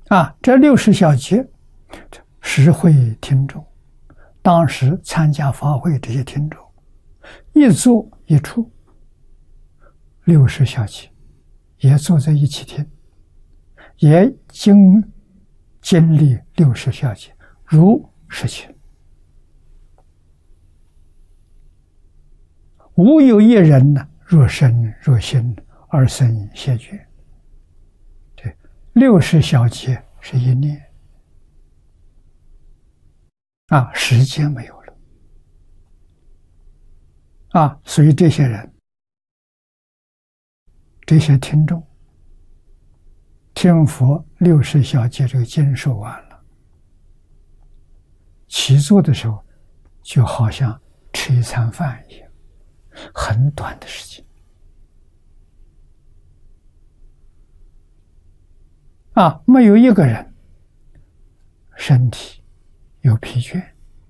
这60小节，实会听众，当时参加法会这些听众，一坐一处，60小节，也坐在一起听，也经历60小节，如实情，无有一人呢，若身若心而生谢绝。这60小节是一念，时间没有了，所以这些人，这些听众，听佛60小节这个经受完了，起坐的时候，就好像吃一餐饭一样，很短的时间。没有一个人身体有疲倦，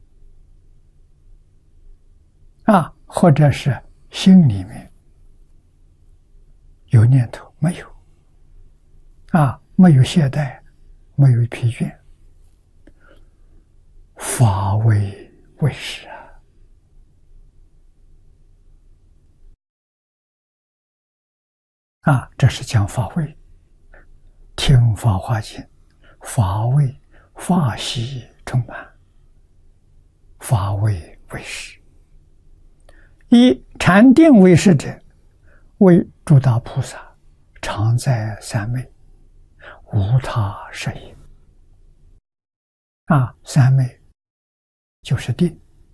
或者是心里面有念头，没有，没有懈怠，没有疲倦，法为为实这是讲法味，听法华经，法味法喜充满，法为为实。以禅定为实者，为诸大菩萨常在三昧，无他摄引。三昧就是定。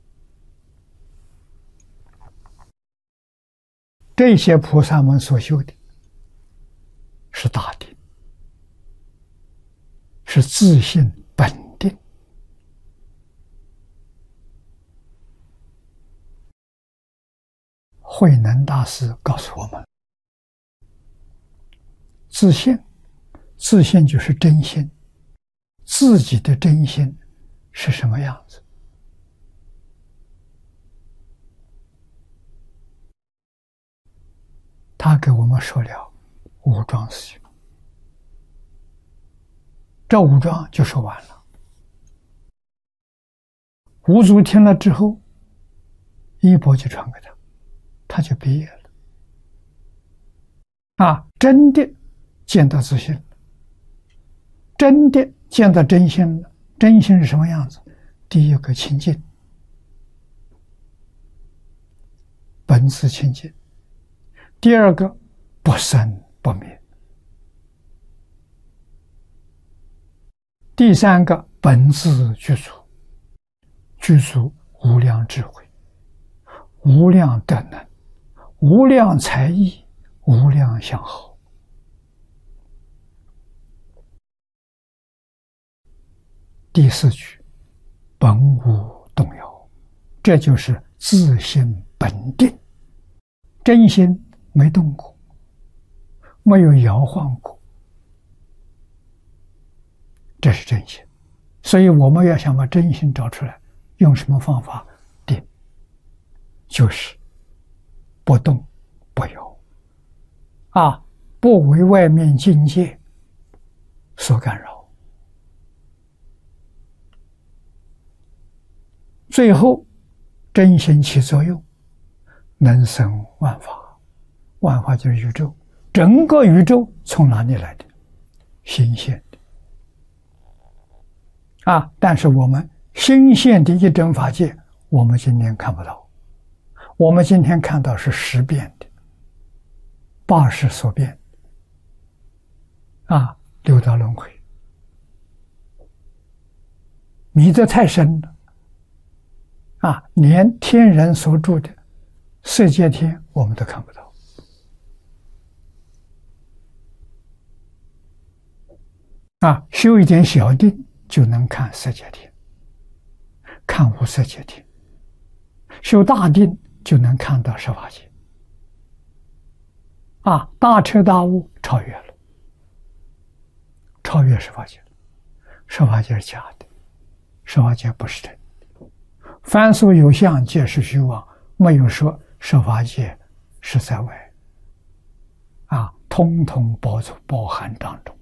这些菩萨们所修的是大定，是自性本定。慧能大师告诉我们，自性就是真心，自己的真心是什么样子？他给我们说了五桩事情，这五桩就说完了。五祖听了之后，衣钵就传给他，他就毕业了。真的见到自信，真的见到真心了。真心是什么样子？第一个清净，本自清净；第二个不生不灭；第三个本自具足，具足无量智慧、无量德能、无量才艺、无量相好。第四句，本无动摇，这就是自性本定，真心没动过，没有摇晃过，这是真心。所以我们要想把真心找出来，用什么方法？定，就是不动不摇，不为外面境界所干扰。最后真心起作用，能生万法。万法就是宇宙，整个宇宙从哪里来的？心现的。但是我们心现的一真法界，我们今天看不到。我们今天看到是识变的，八识所变，六道轮回，迷得太深了。连天人所住的色界天我们都看不到。修一点小定就能看色界天，看无色界天；修大定就能看到十法界。大彻大悟，超越了，超越十法界了。十法界是假的，十法界不是真的。凡所有相，皆是虚妄，没有说十法界是在外，通通包含当中。